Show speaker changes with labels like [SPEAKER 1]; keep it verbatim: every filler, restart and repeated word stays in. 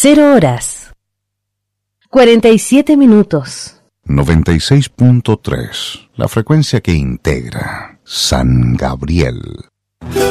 [SPEAKER 1] Cero horas. Cuarenta y siete minutos.
[SPEAKER 2] noventa y seis punto tres, la frecuencia que integra San Gabriel.